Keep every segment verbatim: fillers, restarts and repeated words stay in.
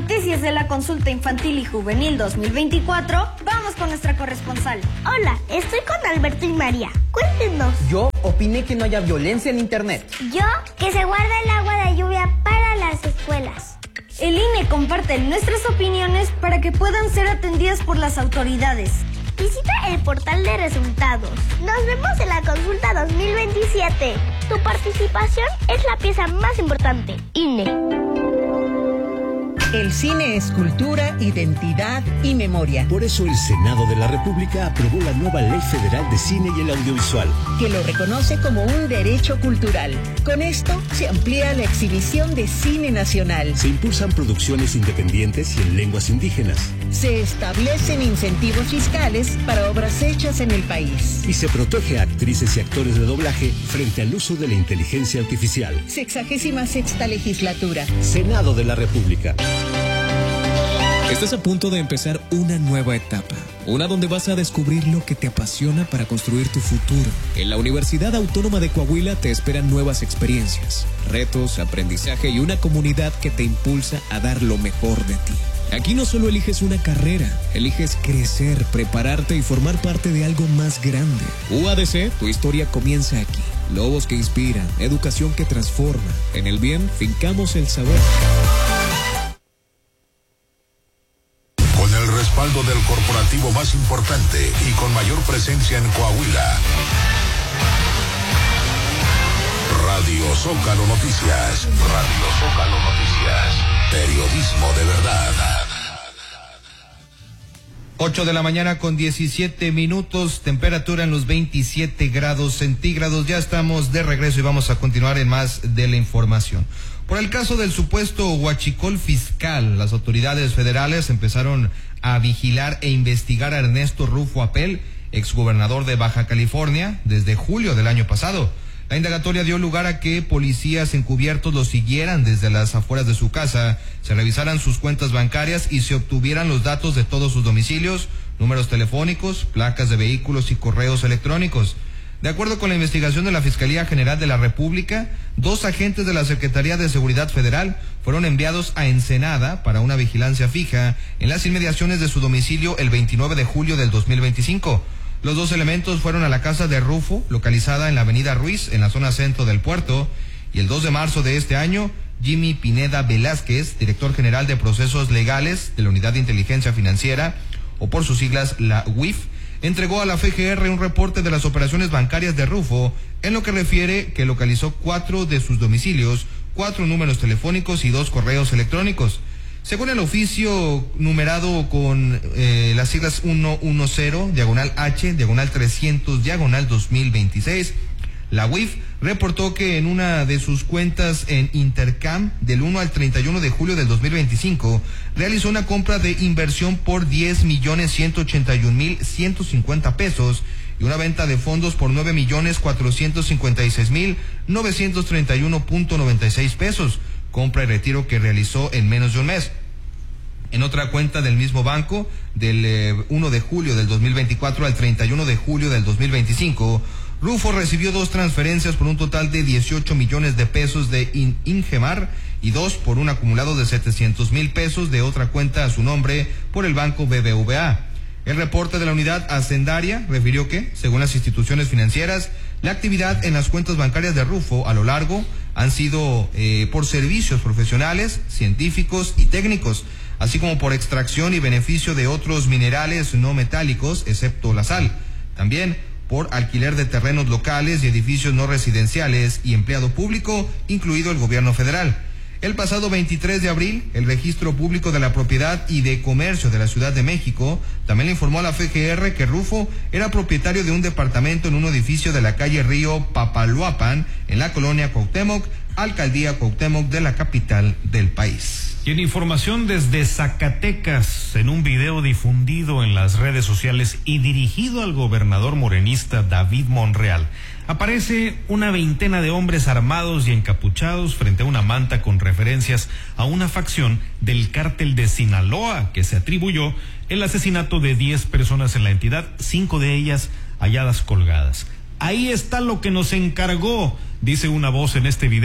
noticias de la consulta infantil y juvenil dos mil veinticuatro, vamos con nuestra corresponsal. Hola, estoy con Alberto y María. Cuéntenos. Yo opiné que no haya violencia en internet. Yo, que se guarda el agua de lluvia para las escuelas. El I N E comparte nuestras opiniones para que puedan ser atendidas por las autoridades. Visita el portal de resultados. Nos vemos en la consulta dos mil veintisiete. Tu participación es la pieza más importante. I N E. El cine es cultura, identidad y memoria. Por eso el Senado de la República aprobó la nueva Ley Federal de Cine y el Audiovisual, que lo reconoce como un derecho cultural. Con esto se amplía la exhibición de cine nacional. Se impulsan producciones independientes y en lenguas indígenas. Se establecen incentivos fiscales para obras hechas en el país. Y se protege a actrices y actores de doblaje frente al uso de la inteligencia artificial. Sexagésima sexta legislatura. Senado de la República. Estás a punto de empezar una nueva etapa, una donde vas a descubrir lo que te apasiona para construir tu futuro. En la Universidad Autónoma de Coahuila te esperan nuevas experiencias, retos, aprendizaje y una comunidad que te impulsa a dar lo mejor de ti. Aquí no solo eliges una carrera, eliges crecer, prepararte y formar parte de algo más grande. U A D C, tu historia comienza aquí. Lobos que inspiran, educación que transforma. En el bien, fincamos el saber. Con el respaldo del corporativo más importante y con mayor presencia en Coahuila. Radio Zócalo Noticias. Radio Zócalo Noticias. Periodismo de verdad. ocho de la mañana con diecisiete minutos, temperatura en los veintisiete grados centígrados. Ya estamos de regreso y vamos a continuar en más de la información. Por el caso del supuesto huachicol fiscal, las autoridades federales empezaron a vigilar e investigar a Ernesto Rufo Apel, exgobernador de Baja California, desde julio del año pasado. La indagatoria dio lugar a que policías encubiertos lo siguieran desde las afueras de su casa, se revisaran sus cuentas bancarias y se obtuvieran los datos de todos sus domicilios, números telefónicos, placas de vehículos y correos electrónicos. De acuerdo con la investigación de la Fiscalía General de la República, dos agentes de la Secretaría de Seguridad Federal fueron enviados a Ensenada para una vigilancia fija en las inmediaciones de su domicilio el veintinueve de julio del dos mil veinticinco. Los dos elementos fueron a la casa de Rufo, localizada en la avenida Ruiz, en la zona centro del puerto, y el dos de marzo de este año, Jimmy Pineda Velázquez, director general de procesos legales de la Unidad de Inteligencia Financiera, o por sus siglas la U I F, entregó a la F G R un reporte de las operaciones bancarias de Rufo, en lo que refiere que localizó cuatro de sus domicilios, cuatro números telefónicos y dos correos electrónicos. Según el oficio numerado con eh, las siglas ciento diez, diagonal H, diagonal trescientos, diagonal dos mil veintiséis, la U I F reportó que en una de sus cuentas en Intercam, del uno al treinta y uno de julio del dos mil veinticinco, realizó una compra de inversión por diez millones ciento ochenta y un mil ciento cincuenta pesos y una venta de fondos por nueve millones cuatrocientos cincuenta y seis mil novecientos treinta y uno punto noventa y seis pesos, compra y retiro que realizó en menos de un mes. En otra cuenta del mismo banco, del eh, uno de julio del dos mil veinticuatro al treinta y uno de julio del dos mil veinticinco, Rufo recibió dos transferencias por un total de dieciocho millones de pesos de In- Ingemar y dos por un acumulado de setecientos mil pesos de otra cuenta a su nombre por el banco B B V A. El reporte de la unidad hacendaria refirió que, según las instituciones financieras, la actividad en las cuentas bancarias de Rufo a lo largo han sido eh, por servicios profesionales, científicos y técnicos, así como por extracción y beneficio de otros minerales no metálicos, excepto la sal. También por alquiler de terrenos locales y edificios no residenciales y empleado público, incluido el gobierno federal. El pasado veintitrés de abril, el Registro Público de la Propiedad y de Comercio de la Ciudad de México también le informó a la F G R que Rufo era propietario de un departamento en un edificio de la calle Río Papaloapan, en la colonia Cuauhtémoc, alcaldía Cuauhtémoc de la capital del país. Y en información desde Zacatecas, en un video difundido en las redes sociales y dirigido al gobernador morenista David Monreal, aparece una veintena de hombres armados y encapuchados frente a una manta con referencias a una facción del cártel de Sinaloa que se atribuyó el asesinato de diez personas en la entidad, cinco de ellas halladas colgadas. Ahí está lo que nos encargó, dice una voz en este video.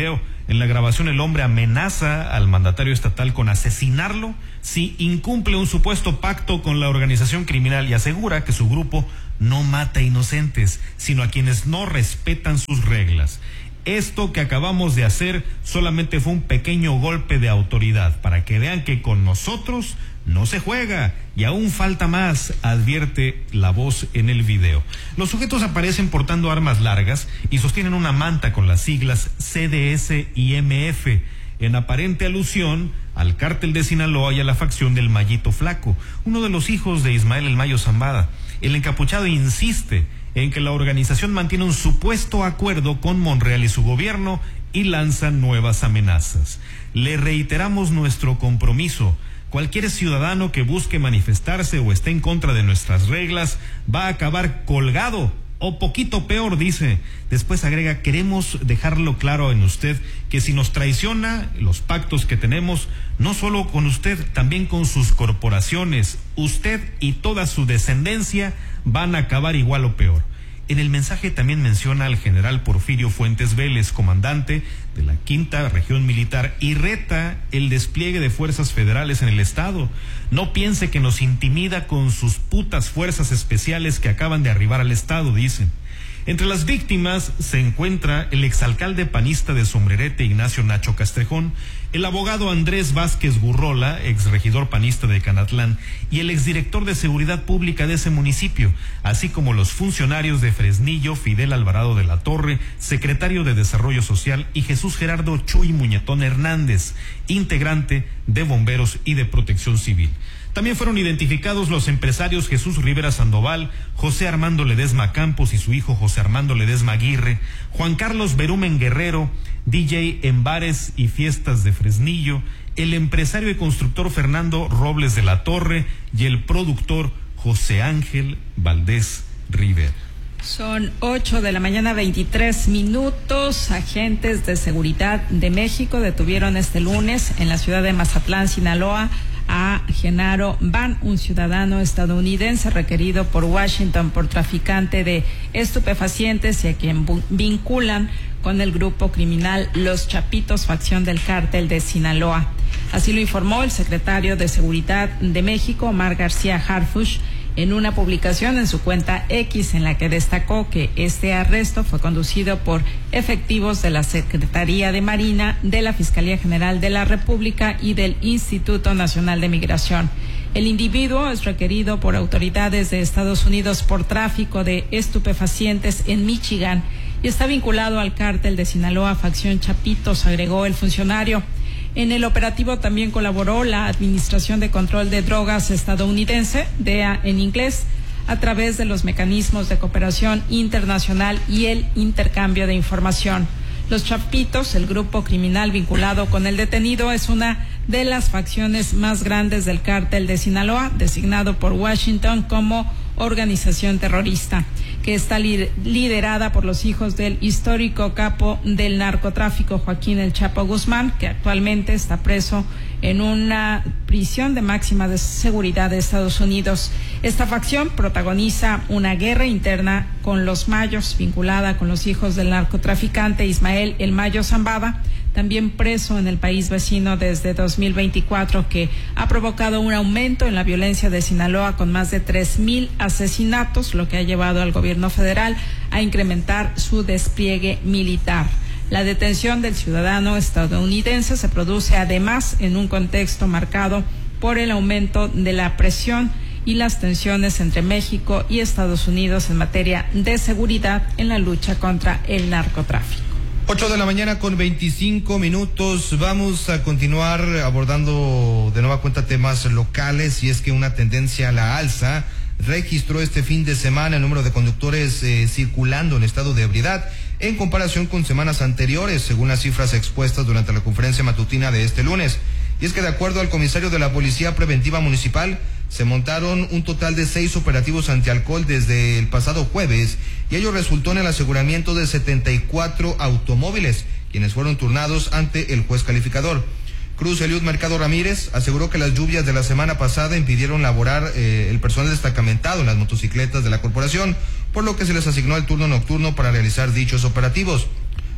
En la grabación el hombre amenaza al mandatario estatal con asesinarlo si incumple un supuesto pacto con la organización criminal y asegura que su grupo no mata inocentes, sino a quienes no respetan sus reglas. Esto que acabamos de hacer solamente fue un pequeño golpe de autoridad para que vean que con nosotros no se juega y aún falta más, advierte la voz en el video. Los sujetos aparecen portando armas largas y sostienen una manta con las siglas C D S y M F, en aparente alusión al cártel de Sinaloa y a la facción del Mayito Flaco, uno de los hijos de Ismael El Mayo Zambada. El encapuchado insiste en que la organización mantiene un supuesto acuerdo con Monreal y su gobierno y lanzan nuevas amenazas. Le reiteramos nuestro compromiso. Cualquier ciudadano que busque manifestarse o esté en contra de nuestras reglas va a acabar colgado o poquito peor, dice. Después agrega, queremos dejarlo claro en usted que si nos traiciona los pactos que tenemos, no solo con usted, también con sus corporaciones, usted y toda su descendencia van a acabar igual o peor. En el mensaje también menciona al general Porfirio Fuentes Vélez, comandante de la Quinta Región Militar, y reta el despliegue de fuerzas federales en el estado. No piense que nos intimida con sus putas fuerzas especiales que acaban de arribar al estado, dicen. Entre las víctimas se encuentra el exalcalde panista de Sombrerete, Ignacio Nacho Castrejón, el abogado Andrés Vázquez Gurrola, exregidor panista de Canatlán, y el exdirector de Seguridad Pública de ese municipio, así como los funcionarios de Fresnillo, Fidel Alvarado de la Torre, secretario de Desarrollo Social, y Jesús Gerardo Chuy Muñetón Hernández, integrante de Bomberos y de Protección Civil. También fueron identificados los empresarios Jesús Rivera Sandoval, José Armando Ledesma Campos y su hijo José Armando Ledesma Aguirre, Juan Carlos Berumen Guerrero, D J en bares y fiestas de Fresnillo, el empresario y constructor Fernando Robles de la Torre y el productor José Ángel Valdés Rivera. Son ocho de la mañana, veintitrés minutos. Agentes de seguridad de México detuvieron este lunes en la ciudad de Mazatlán, Sinaloa, a Genaro Van, un ciudadano estadounidense requerido por Washington por traficante de estupefacientes y a quien vinculan con el grupo criminal Los Chapitos, facción del cártel de Sinaloa. Así lo informó el secretario de Seguridad de México, Omar García Harfuch, en una publicación en su cuenta X, en la que destacó que este arresto fue conducido por efectivos de la Secretaría de Marina, de la Fiscalía General de la República y del Instituto Nacional de Migración. El individuo es requerido por autoridades de Estados Unidos por tráfico de estupefacientes en Michigan y está vinculado al cártel de Sinaloa, facción Chapitos, agregó el funcionario. En el operativo también colaboró la Administración de Control de Drogas estadounidense, D E A en inglés, a través de los mecanismos de cooperación internacional y el intercambio de información. Los Chapitos, el grupo criminal vinculado con el detenido, es una de las facciones más grandes del cártel de Sinaloa, designado por Washington como organización terrorista, que está li- liderada por los hijos del histórico capo del narcotráfico Joaquín El Chapo Guzmán, que actualmente está preso en una prisión de máxima de seguridad de Estados Unidos. Esta facción protagoniza una guerra interna con los Mayos, vinculada con los hijos del narcotraficante Ismael El Mayo Zambada, también preso en el país vecino desde dos mil veinticuatro, que ha provocado un aumento en la violencia de Sinaloa con más de tres mil asesinatos, lo que ha llevado al gobierno federal a incrementar su despliegue militar. La detención del ciudadano estadounidense se produce además en un contexto marcado por el aumento de la presión y las tensiones entre México y Estados Unidos en materia de seguridad en la lucha contra el narcotráfico. Ocho de la mañana con veinticinco minutos. Vamos a continuar abordando de nueva cuenta temas locales, y es que una tendencia a la alza registró este fin de semana el número de conductores eh, circulando en estado de ebriedad en comparación con semanas anteriores, según las cifras expuestas durante la conferencia matutina de este lunes. Y es que de acuerdo al comisario de la Policía Preventiva Municipal, se montaron un total de seis operativos antialcohol desde el pasado jueves, y ello resultó en el aseguramiento de setenta y cuatro automóviles, quienes fueron turnados ante el juez calificador. Cruz Eliud Mercado Ramírez aseguró que las lluvias de la semana pasada impidieron laborar eh, el personal destacamentado en las motocicletas de la corporación, por lo que se les asignó el turno nocturno para realizar dichos operativos.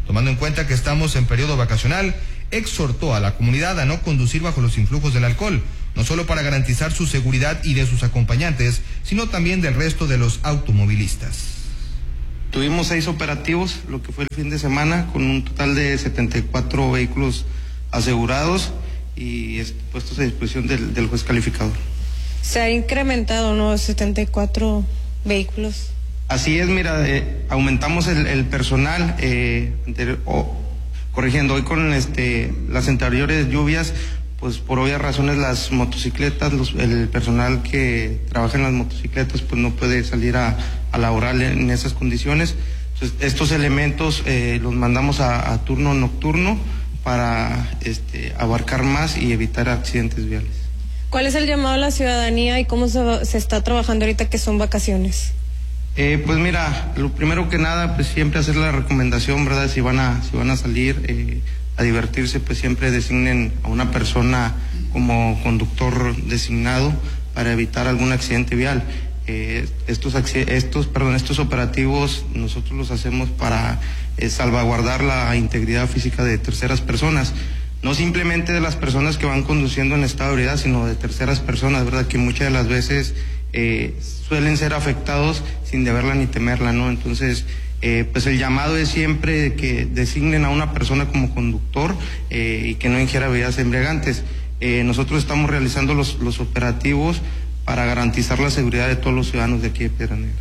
Tomando en cuenta que estamos en periodo vacacional, exhortó a la comunidad a no conducir bajo los influjos del alcohol, no solo para garantizar su seguridad y de sus acompañantes, sino también del resto de los automovilistas. Tuvimos seis operativos, lo que fue el fin de semana, con un total de setenta y cuatro vehículos asegurados y puestos a disposición del, del juez calificador. Se ha incrementado, ¿no? setenta y cuatro vehículos. Así es, mira, eh, aumentamos el, el personal, eh, anterior, oh, corrigiendo, hoy con este, las anteriores lluvias, pues por obvias razones las motocicletas, los, el personal que trabaja en las motocicletas pues no puede salir a, a laborar en esas condiciones. Entonces, estos elementos eh, los mandamos a, a turno nocturno para este, abarcar más y evitar accidentes viales. ¿Cuál es el llamado a la ciudadanía y cómo se, se está trabajando ahorita que son vacaciones? Eh, pues mira, lo primero que nada, pues siempre hacer la recomendación, ¿verdad? Si van a, si van a salir eh, a divertirse, pues siempre designen a una persona como conductor designado para evitar algún accidente vial. Eh, estos, estos, perdón, estos operativos nosotros los hacemos para eh, salvaguardar la integridad física de terceras personas. No simplemente de las personas que van conduciendo en estado de ebriedad, sino de terceras personas, ¿verdad? Que muchas de las veces eh, suelen ser afectados sin deberla ni temerla, ¿no? Entonces, eh, pues el llamado es siempre que designen a una persona como conductor eh, y que no ingiera bebidas embriagantes. Eh, nosotros estamos realizando los, los operativos para garantizar la seguridad de todos los ciudadanos de aquí de Piedras Negras.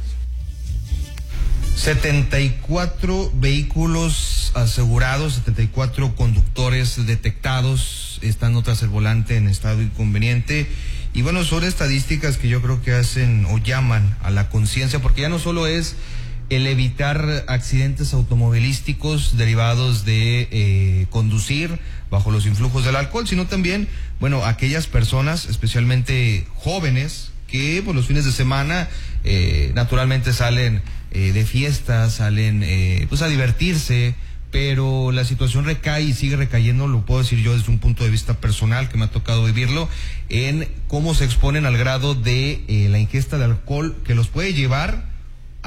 setenta y cuatro vehículos asegurados, setenta y cuatro conductores detectados, estando tras el volante en estado inconveniente. Y bueno, son estadísticas que yo creo que hacen o llaman a la conciencia, porque ya no solo es el evitar accidentes automovilísticos derivados de eh, conducir bajo los influjos del alcohol, sino también, bueno, aquellas personas, especialmente jóvenes, que por los fines de semana eh, naturalmente salen eh, de fiesta, salen eh, pues a divertirse, pero la situación recae y sigue recayendo, lo puedo decir yo desde un punto de vista personal que me ha tocado vivirlo, en cómo se exponen al grado de eh, la ingesta de alcohol que los puede llevar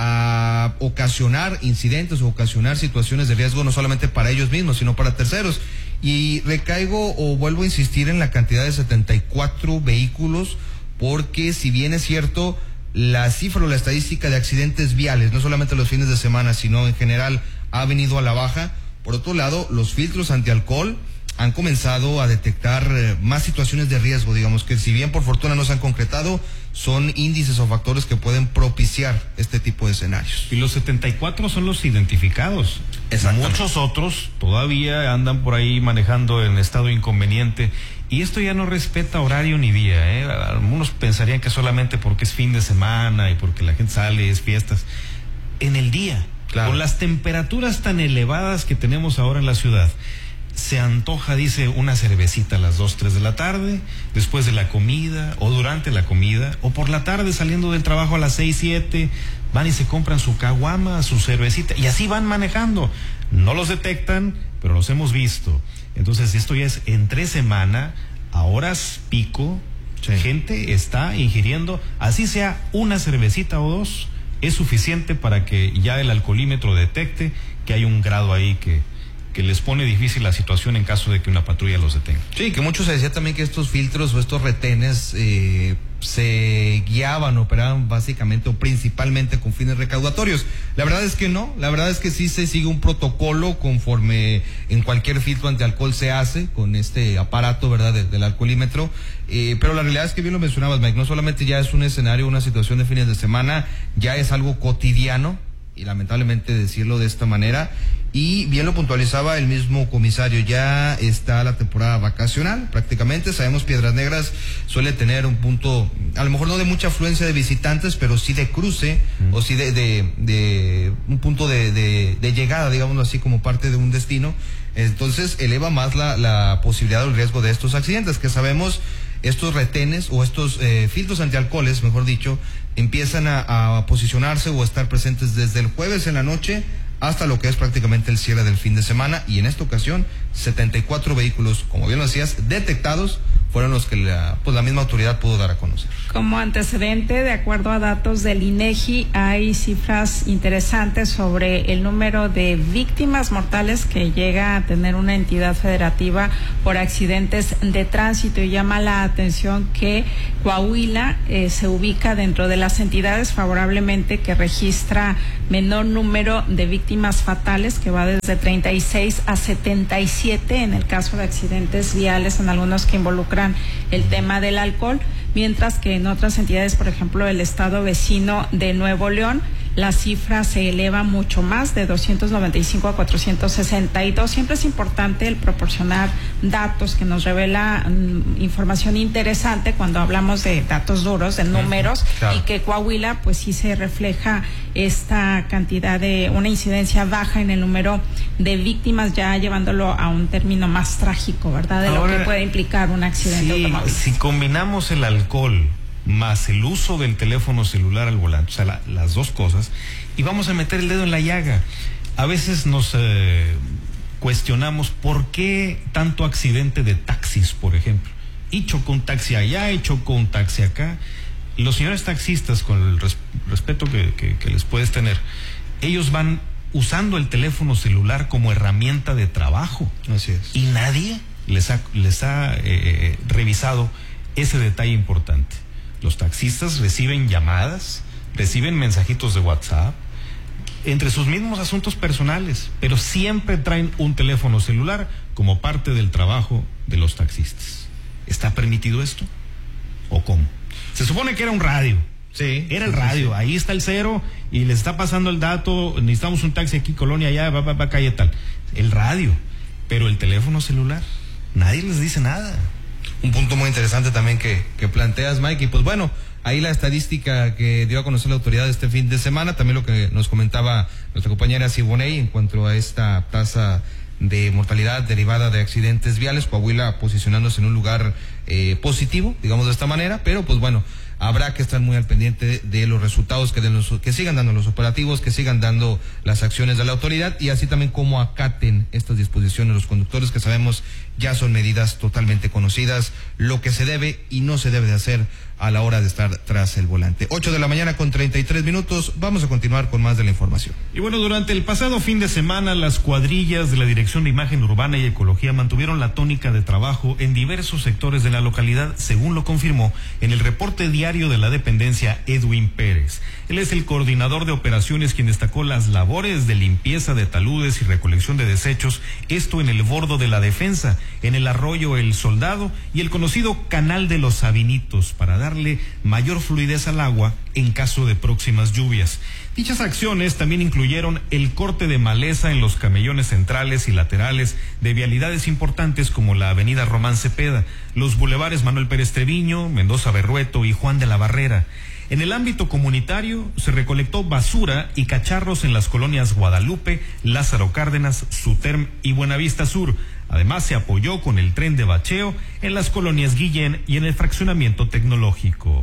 a ocasionar incidentes o ocasionar situaciones de riesgo no solamente para ellos mismos, sino para terceros. Y recaigo o vuelvo a insistir en la cantidad de setenta y cuatro vehículos, porque si bien es cierto, la cifra o la estadística de accidentes viales, no solamente los fines de semana, sino en general, ha venido a la baja. Por otro lado, los filtros antialcohol han comenzado a detectar eh, más situaciones de riesgo, digamos que si bien por fortuna no se han concretado, son índices o factores que pueden propiciar este tipo de escenarios. Y los setenta y cuatro son los identificados. Muchos otros todavía andan por ahí manejando en estado inconveniente. Y esto ya no respeta horario ni día, ¿eh? Algunos pensarían que solamente porque es fin de semana y porque la gente sale, es fiestas. En el día, claro, con las temperaturas tan elevadas que tenemos ahora en la ciudad, se antoja, dice, una cervecita a las dos, tres de la tarde, después de la comida, o durante la comida, o por la tarde saliendo del trabajo a las seis, siete, van y se compran su caguama, su cervecita, y así van manejando. No los detectan, pero los hemos visto. Entonces esto ya es entre semana, a horas pico, sí, gente está ingiriendo, así sea una cervecita o dos, es suficiente para que ya el alcoholímetro detecte que hay un grado ahí que que les pone difícil la situación en caso de que una patrulla los detenga. Sí, que mucho se decía también que estos filtros o estos retenes eh, se guiaban, operaban básicamente o principalmente con fines recaudatorios. La verdad es que no, la verdad es que sí se sigue un protocolo conforme en cualquier filtro antialcohol se hace con este aparato, ¿verdad?, de, del alcoholímetro, eh, pero la realidad es que bien lo mencionabas, Mike, no solamente ya es un escenario, una situación de fines de semana, ya es algo cotidiano, y lamentablemente decirlo de esta manera. Y bien lo puntualizaba el mismo comisario, ya está la temporada vacacional prácticamente, sabemos Piedras Negras suele tener un punto, a lo mejor no de mucha afluencia de visitantes, pero sí de cruce, mm. o sí de, de, de un punto de, de, de llegada, digámoslo así, como parte de un destino. Entonces eleva más la, la posibilidad o el riesgo de estos accidentes, que sabemos estos retenes o estos eh, filtros antialcoholes, mejor dicho, empiezan a, a posicionarse o a estar presentes desde el jueves en la noche hasta lo que es prácticamente el cierre del fin de semana, y en esta ocasión setenta y cuatro vehículos, como bien lo decías, detectados fueron los que la, pues la misma autoridad pudo dar a conocer. Como antecedente, de acuerdo a datos del INEGI, hay cifras interesantes sobre el número de víctimas mortales que llega a tener una entidad federativa por accidentes de tránsito, y llama la atención que Coahuila eh, se ubica dentro de las entidades favorablemente que registra menor número de víctimas fatales, que va desde treinta y seis a setenta y siete en el caso de accidentes viales, en algunos que involucran el tema del alcohol, mientras que en otras entidades, por ejemplo, el estado vecino de Nuevo León, la cifra se eleva mucho más, de doscientos noventa y cinco a cuatrocientos sesenta y dos. Siempre es importante el proporcionar datos que nos revela um, información interesante cuando hablamos de datos duros, de números, claro. Y que Coahuila, pues sí se refleja esta cantidad de una incidencia baja en el número de víctimas, ya llevándolo a un término más trágico, ¿verdad? De Ahora, lo que puede implicar un accidente sí, automovilístico. Si combinamos el alcohol más el uso del teléfono celular al volante, o sea, la, las dos cosas, y vamos a meter el dedo en la llaga. A veces nos eh, cuestionamos por qué tanto accidente de taxis, por ejemplo. Y chocó un taxi allá, y chocó un taxi acá. Los señores taxistas, con el res, respeto que, que, que les puedes tener, ellos van usando el teléfono celular como herramienta de trabajo. Así es. Y nadie les ha, les ha eh, revisado ese detalle importante. Los taxistas reciben llamadas, reciben mensajitos de WhatsApp, entre sus mismos asuntos personales, pero siempre traen un teléfono celular como parte del trabajo de los taxistas. ¿Está permitido esto? ¿O cómo? Se supone que era un radio. Sí. Era el radio. Sí. Ahí está el cero y les está pasando el dato. Necesitamos un taxi aquí, colonia allá, va, va, va, calle tal. El radio. Pero el teléfono celular, nadie les dice nada. Un punto muy interesante también que, que planteas, Mike, y pues bueno, ahí la estadística que dio a conocer la autoridad este fin de semana, también lo que nos comentaba nuestra compañera Siboney en cuanto a esta tasa de mortalidad derivada de accidentes viales, Coahuila posicionándose en un lugar eh, positivo, digamos de esta manera, pero pues bueno, habrá que estar muy al pendiente de los resultados que, de los, que sigan dando los operativos, que sigan dando las acciones de la autoridad, y así también cómo acaten estas disposiciones los conductores, que sabemos ya son medidas totalmente conocidas, lo que se debe y no se debe de hacer a la hora de estar tras el volante. Ocho de la mañana con treinta y tres minutos, vamos a continuar con más de la información. Y bueno, durante el pasado fin de semana, las cuadrillas de la Dirección de Imagen Urbana y Ecología mantuvieron la tónica de trabajo en diversos sectores de la localidad, según lo confirmó en el reporte diario de la dependencia Edwin Pérez. Él es el coordinador de operaciones, quien destacó las labores de limpieza de taludes y recolección de desechos, esto en el bordo de la Defensa, en el arroyo El Soldado y el conocido Canal de los Sabinitos, para darle mayor fluidez al agua en caso de próximas lluvias. Dichas acciones también incluyeron el corte de maleza en los camellones centrales y laterales de vialidades importantes como la avenida Román Cepeda, los bulevares Manuel Pérez Treviño, Mendoza Berrueto y Juan de la Barrera. En el ámbito comunitario se recolectó basura y cacharros en las colonias Guadalupe, Lázaro Cárdenas, Suterm y Buenavista Sur. Además, se apoyó con el tren de bacheo en las colonias Guillén y en el fraccionamiento tecnológico.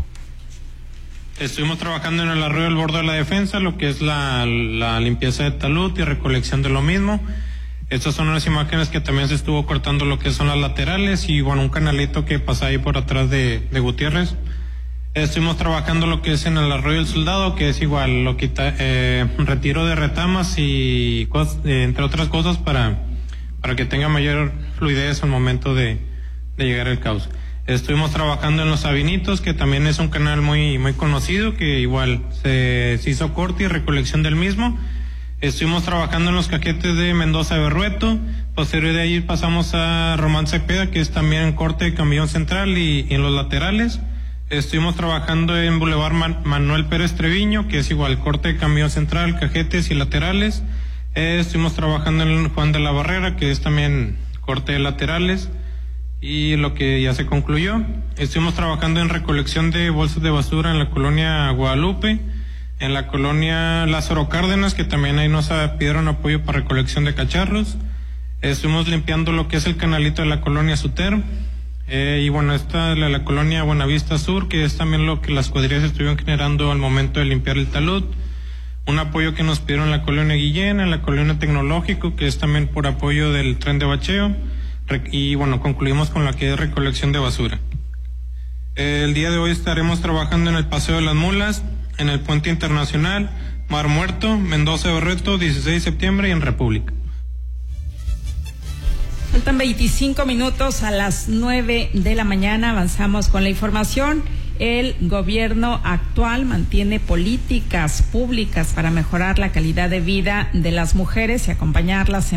Estuvimos trabajando en el arroyo del bordo de la Defensa, lo que es la, la limpieza de talud y recolección de lo mismo. Estas son unas imágenes que también se estuvo cortando lo que son las laterales y bueno, un canalito que pasa ahí por atrás de, de Gutiérrez. Estuvimos trabajando lo que es en el arroyo del Soldado, que es igual, lo quita, eh, retiro de retamas y cosas, eh, entre otras cosas para, para que tenga mayor fluidez al momento de, de llegar al cauce. Estuvimos trabajando en los Sabinitos, que también es un canal muy, muy conocido, que igual se, se hizo corte y recolección del mismo. Estuvimos trabajando en los cajetes de Mendoza Berrueto. Posterior de ahí pasamos a Román Cepeda, que es también corte de camión central y, y en los laterales. Estuvimos trabajando en Boulevard Man- Manuel Pérez Treviño, que es igual, corte de camión central, cajetes y laterales. Eh, estuvimos trabajando en Juan de la Barrera, que es también corte de laterales. Y lo que ya se concluyó. Estuvimos trabajando en recolección de bolsas de basura en la colonia Guadalupe, en la colonia Lázaro Cárdenas, que también ahí nos pidieron apoyo para recolección de cacharros. Estuvimos limpiando lo que es el canalito de la colonia Suter. Eh, y bueno, esta es la, la colonia Buenavista Sur, que es también lo que las cuadrillas estuvieron generando al momento de limpiar el talud. Un apoyo que nos pidieron en la colonia Guillén, en la colonia Tecnológico, que es también por apoyo del tren de bacheo. y bueno, concluimos con la que es recolección de basura. El día de hoy estaremos trabajando en el Paseo de las Mulas, en el Puente Internacional, Mar Muerto, Mendoza Berreto, dieciséis de septiembre y en República. Faltan veinticinco minutos a las nueve de la mañana. Avanzamos con la información. El gobierno actual mantiene políticas públicas para mejorar la calidad de vida de las mujeres y acompañarlas en